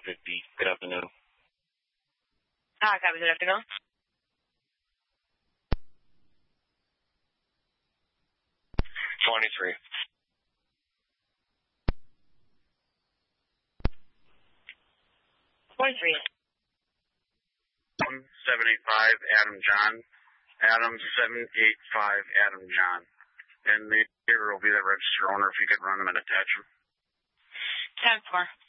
Good afternoon. Copy. Good afternoon. 23. 23. 785 Adam John. Adam 785 Adam John. And the neighbor will be the register owner if you could run them and attach them. 10-4.